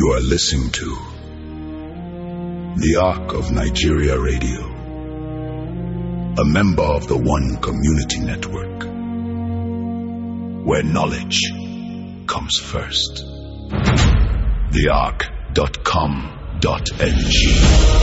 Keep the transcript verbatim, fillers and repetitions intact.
You are listening to the Arc of Nigeria Radio, a member of the One Community Network, where knowledge comes first. the arc dot com dot n g